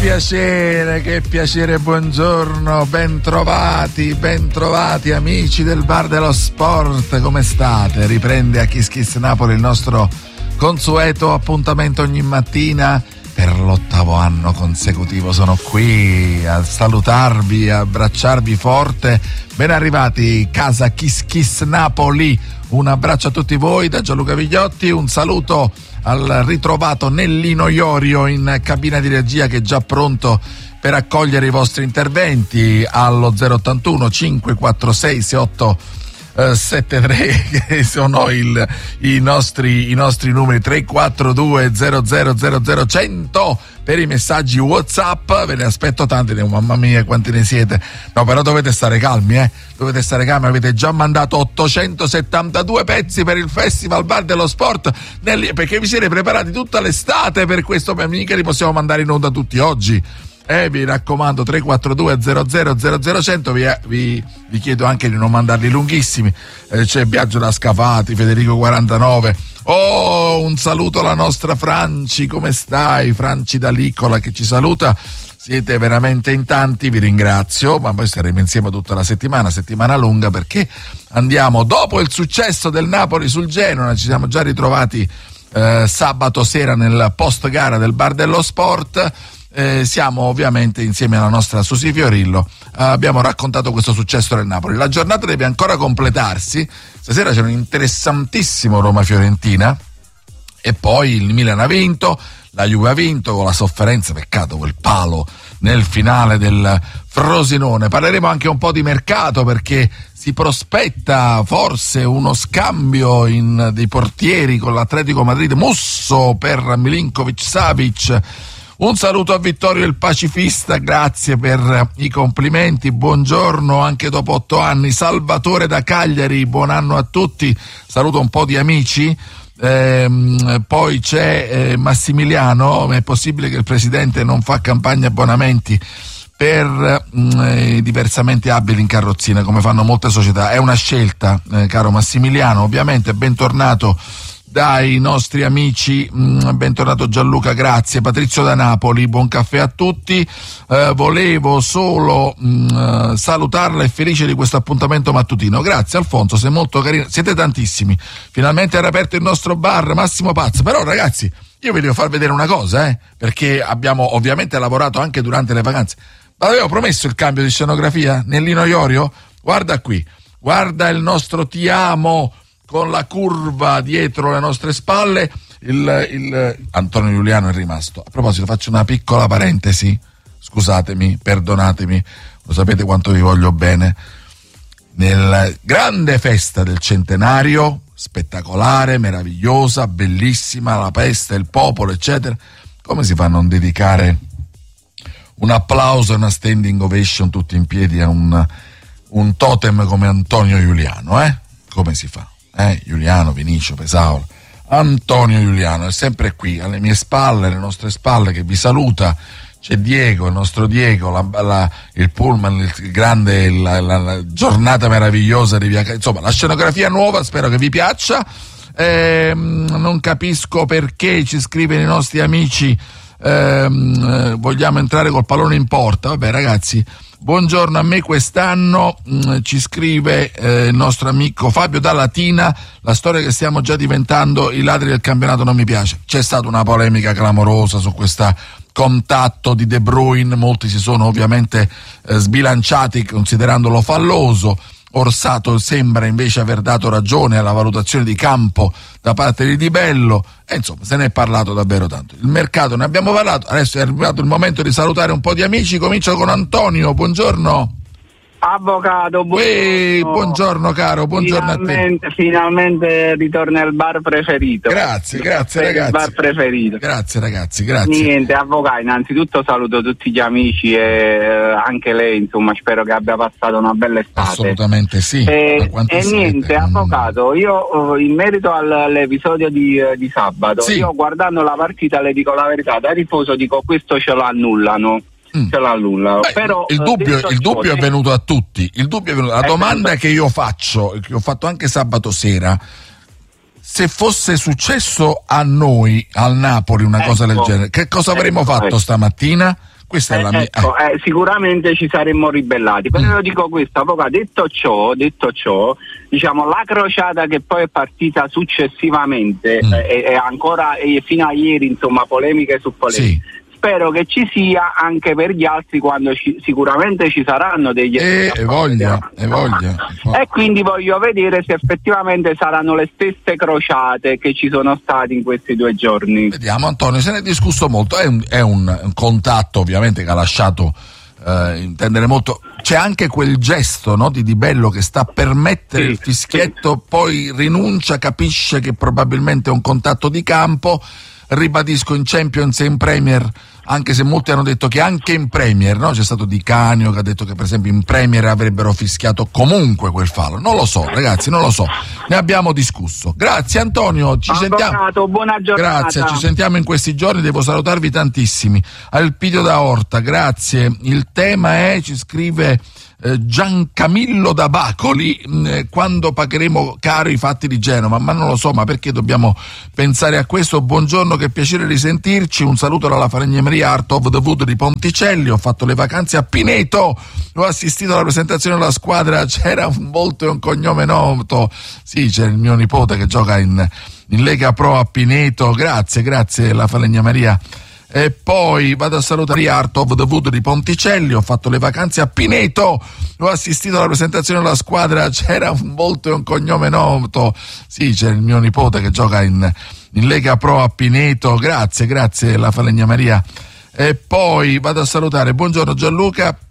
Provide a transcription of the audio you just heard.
piacere, buongiorno, bentrovati amici del Bar dello Sport, come state? Riprende a Kiss Kiss Napoli il nostro consueto appuntamento ogni mattina. Per l'8º anno consecutivo sono qui a salutarvi, a abbracciarvi forte. Ben arrivati, casa Kiss Kiss Napoli. Un abbraccio a tutti voi da Gianluca Vigliotti, un saluto al ritrovato Nellino Iorio in cabina di regia, che è già pronto per accogliere i vostri interventi allo 081 546 6873, che sono i nostri numeri, 342 00 100 per i messaggi WhatsApp. Ve ne aspetto tanti, mamma mia quanti ne siete. No, però dovete stare calmi, avete già mandato 872 pezzi per il Festival Bar dello Sport, perché vi siete preparati tutta l'estate per questo, mica li possiamo mandare in onda tutti oggi. Vi raccomando, 342 00 100. Vi chiedo anche di non mandarli lunghissimi. C'è Biagio da Scafati, Federico 49. Un saluto alla nostra Franci, come stai? Franci da Liccola che ci saluta. Siete veramente in tanti, vi ringrazio, ma poi staremo insieme tutta la settimana lunga, perché andiamo dopo il successo del Napoli sul Genoa. Ci siamo già ritrovati sabato sera nel post gara del Bar dello Sport. Siamo ovviamente insieme alla nostra Susi Fiorillo, abbiamo raccontato questo successo del Napoli. La giornata deve ancora completarsi. Stasera c'è un interessantissimo Roma-Fiorentina e poi il Milan ha vinto, la Juve ha vinto con la sofferenza, peccato quel palo nel finale del Frosinone. Parleremo anche un po' di mercato, perché si prospetta forse uno scambio dei portieri con l'Atletico Madrid, Musso per Milinkovic-Savic. Un saluto a Vittorio il Pacifista, grazie per i complimenti, buongiorno anche dopo 8 anni. Salvatore da Cagliari, buon anno a tutti, saluto un po' di amici. Poi c'è Massimiliano, è possibile che il presidente non fa campagna abbonamenti per diversamente abili in carrozzina come fanno molte società? È una scelta, caro Massimiliano. Ovviamente bentornato dai nostri amici, bentornato Gianluca, grazie. Patrizio da Napoli, buon caffè a tutti. Volevo solo salutarla e felice di questo appuntamento mattutino. Grazie Alfonso, sei molto carino, siete tantissimi. Finalmente era aperto il nostro bar, Massimo Pazzo. Però ragazzi, io vi devo far vedere una cosa, perché abbiamo ovviamente lavorato anche durante le vacanze. Ma avevo promesso il cambio di scenografia? Nellino Iorio? Guarda qui, guarda il nostro Ti amo con la curva dietro le nostre spalle. Il Antonio Giuliano è rimasto. A proposito, faccio una piccola parentesi, scusatemi, perdonatemi, lo sapete quanto vi voglio bene. Nella grande festa del centenario, spettacolare, meravigliosa, bellissima, la festa, il popolo, eccetera, come si fa a non dedicare un applauso e una standing ovation tutti in piedi a un totem come Antonio Giuliano, Come si fa? Giuliano, Vinicio, Pesaola, Antonio Giuliano è sempre qui alle mie spalle, alle nostre spalle, che vi saluta. C'è Diego, il nostro Diego, il pullman, il grande, la giornata meravigliosa di Via, insomma la scenografia nuova, spero che vi piaccia. Non capisco perché, ci scrivono i nostri amici, vogliamo entrare col pallone in porta. Vabbè ragazzi, buongiorno, a me quest'anno ci scrive il nostro amico Fabio da Latina, la storia che stiamo già diventando i ladri del campionato non mi piace. C'è stata una polemica clamorosa su questo contatto di De Bruyne, molti si sono ovviamente sbilanciati considerandolo falloso. Orsato sembra invece aver dato ragione alla valutazione di campo da parte di Di Bello, e insomma se ne è parlato davvero tanto. Il mercato ne abbiamo parlato, adesso è arrivato il momento di salutare un po' di amici. Comincio con Antonio, buongiorno. Avvocato, buongiorno. Buongiorno caro, buongiorno a te. Finalmente ritorna al bar preferito. Grazie ragazzi. Il bar preferito. Grazie ragazzi, grazie. Niente, avvocato, innanzitutto saluto tutti gli amici e anche lei, insomma, spero che abbia passato una bella estate. Assolutamente sì. E niente, avvocato, io in merito all'episodio di sabato, sì. Io guardando la partita, le dico la verità, da tifoso dico questo ce lo annullano. Però il dubbio è venuto a tutti. La domanda che io faccio, che ho fatto anche sabato sera: se fosse successo a noi, al Napoli, una cosa del genere, che cosa avremmo fatto stamattina? Questa è la mia... Sicuramente ci saremmo ribellati, però io dico questo, avvocato, detto ciò, diciamo, la crociata che poi è partita successivamente e ancora fino a ieri, insomma, polemiche su polemiche. Sì. Spero che ci sia anche per gli altri quando sicuramente ci saranno degli voglia. E quindi voglio vedere se effettivamente saranno le stesse crociate che ci sono state in questi 2 giorni. Vediamo, Antonio, se ne è discusso molto, è un contatto ovviamente che ha lasciato intendere molto. C'è anche quel gesto, no, di Di Bello che sta per mettere il fischietto, poi rinuncia, capisce che probabilmente è un contatto di campo. Ribadisco, in Champions e in Premier, anche se molti hanno detto che anche in Premier, no? C'è stato Di Canio che ha detto che per esempio in Premier avrebbero fischiato comunque quel fallo. Non lo so, ragazzi, non lo so. Ne abbiamo discusso. Grazie Antonio, ci sentiamo. Buona giornata. Grazie, ci sentiamo in questi giorni, devo salutarvi tantissimi. Alpidio da Orta, grazie. Il tema è, ci scrive Giancamillo da Bacoli, quando pagheremo caro i fatti di Genova, ma non lo so, ma perché dobbiamo pensare a questo? Buongiorno, che piacere risentirci, un saluto dalla Falegnameria Art of the Wood di Ponticelli, ho fatto le vacanze a Pineto, ho assistito alla presentazione della squadra, c'era un volto e un cognome noto, sì, c'è il mio nipote che gioca in Lega Pro a Pineto, grazie la Falegnameria. E poi vado a salutare Art of the Wood di Ponticelli, ho fatto le vacanze a Pineto, ho assistito alla presentazione della squadra, c'era un volto e un cognome noto, sì, c'è il mio nipote che gioca in Lega Pro a Pineto, grazie la Falegnameria. E poi vado a salutare, buongiorno Gianluca,